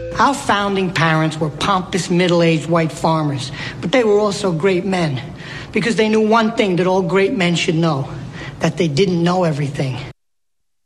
Our founding parents were pompous, middle-aged white farmers, but they were also great men, because they knew one thing that all great men should know, that they didn't know everything.